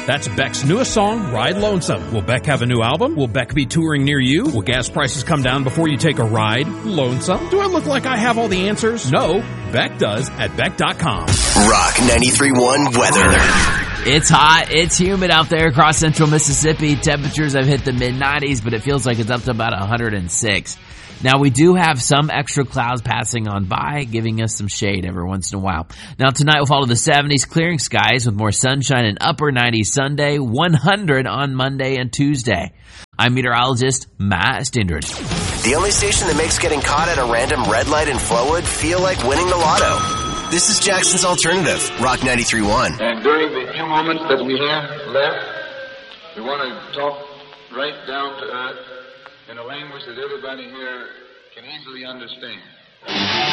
That's Beck's newest song, Ride Lonesome. Will Beck have a new album? Will Beck be touring near you? Will gas prices come down before you take a ride? Lonesome? Do I look like I have all the answers? No, Beck does at Beck.com. Rock 93.1 weather. It's hot. It's humid out there across central Mississippi. Temperatures have hit the mid-90s, but it feels like it's up to about 106. Now, we do have some extra clouds passing on by, giving us some shade every once in a while. Now, tonight we'll follow the 70s, clearing skies with more sunshine and upper 90s Sunday, 100 on Monday and Tuesday. I'm meteorologist Matt Stindred. The only station that makes getting caught at a random red light in Flowood feel like winning the lotto. This is Jackson's Alternative, Rock 93.1. And during the few moments that we have left, we want to talk right down to earth in a language that everybody here can easily understand.